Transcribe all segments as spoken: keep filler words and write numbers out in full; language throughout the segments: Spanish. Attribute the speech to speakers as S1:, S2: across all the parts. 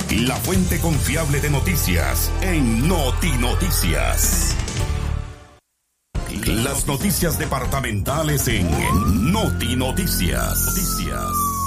S1: la fuente confiable de noticias en Notinoticias. Las noticias departamentales en Notinoticias. Noticias.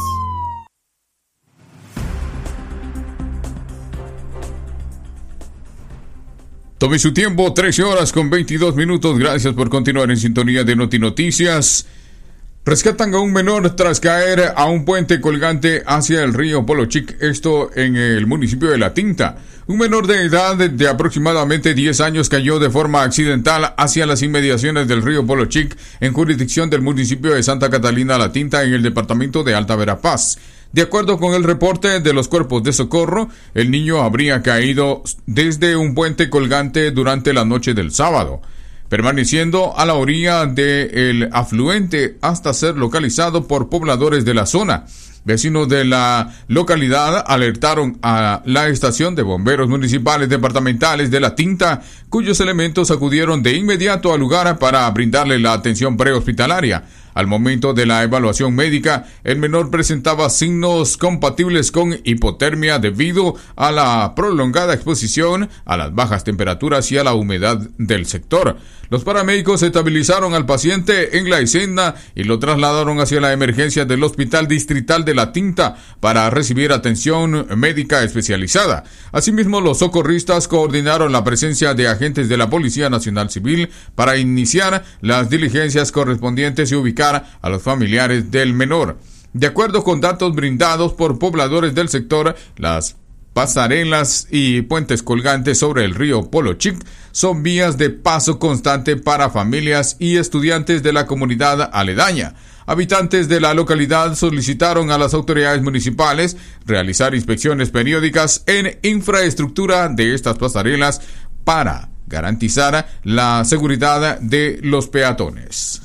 S2: Tome su tiempo, trece horas con veintidós minutos. Gracias por continuar en sintonía de Notinoticias. Rescatan a un menor tras caer a un puente colgante hacia el río Polochic, esto en el municipio de La Tinta. Un menor de edad de aproximadamente diez años cayó de forma accidental hacia las inmediaciones del río Polochic en jurisdicción del municipio de Santa Catalina La Tinta en el departamento de Alta Verapaz. De acuerdo con el reporte de los cuerpos de socorro, el niño habría caído desde un puente colgante durante la noche del sábado, permaneciendo a la orilla del afluente hasta ser localizado por pobladores de la zona. Vecinos de la localidad alertaron a la estación de bomberos municipales departamentales de La Tinta, cuyos elementos acudieron de inmediato al lugar para brindarle la atención prehospitalaria. Al momento de la evaluación médica, el menor presentaba signos compatibles con hipotermia debido a la prolongada exposición a las bajas temperaturas y a la humedad del sector. Los paramédicos estabilizaron al paciente en la escena y lo trasladaron hacia la emergencia del Hospital Distrital de La Tinta para recibir atención médica especializada. Asimismo, los socorristas coordinaron la presencia de agentes de la Policía Nacional Civil para iniciar las diligencias correspondientes y ubicar a los familiares del menor. De acuerdo con datos brindados por pobladores del sector, las pasarelas y puentes colgantes sobre el río Polochic son vías de paso constante para familias y estudiantes de la comunidad aledaña. Habitantes de la localidad solicitaron a las autoridades municipales realizar inspecciones periódicas en infraestructura de estas pasarelas para garantizar la seguridad de los peatones.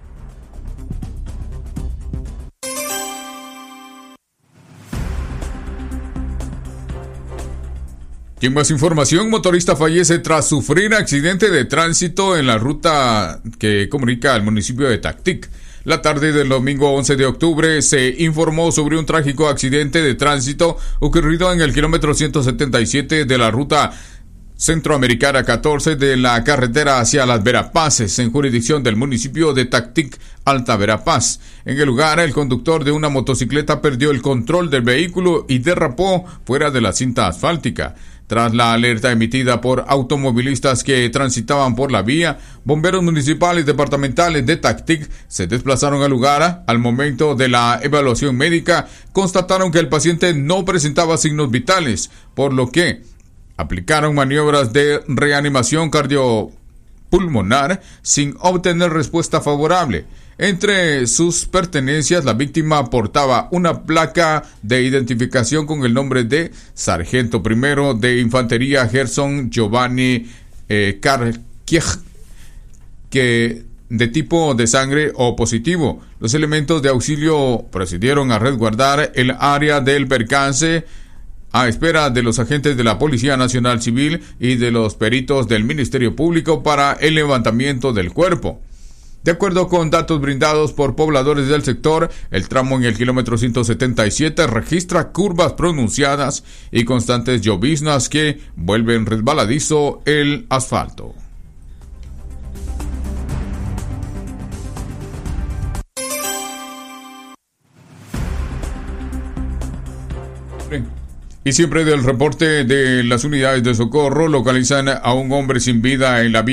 S2: Y en más información, motorista fallece tras sufrir accidente de tránsito en la ruta que comunica al municipio de Tactic. La tarde del domingo once de octubre se informó sobre un trágico accidente de tránsito ocurrido en el kilómetro ciento setenta y siete de la ruta Centroamericana catorce de la carretera hacia Las Verapaces, en jurisdicción del municipio de Tactic, Alta Verapaz. En el lugar, el conductor de una motocicleta perdió el control del vehículo y derrapó fuera de la cinta asfáltica. Tras la alerta emitida por automovilistas que transitaban por la vía, bomberos municipales departamentales de Tactic se desplazaron al lugar. Al momento de la evaluación médica, constataron que el paciente no presentaba signos vitales, por lo que aplicaron maniobras de reanimación cardiopulmonar sin obtener respuesta favorable. Entre sus pertenencias, la víctima portaba una placa de identificación con el nombre de Sargento Primero de Infantería Gerson Giovanni eh, Carquiej, que de tipo de sangre O positivo. Los elementos de auxilio procedieron a resguardar el área del percance a espera de los agentes de la Policía Nacional Civil y de los peritos del Ministerio Público para el levantamiento del cuerpo. De acuerdo con datos brindados por pobladores del sector, el tramo en el kilómetro ciento setenta y siete registra curvas pronunciadas y constantes lloviznas que vuelven resbaladizo el asfalto. Y siempre del reporte de las unidades de socorro, localizan a un hombre sin vida en la vía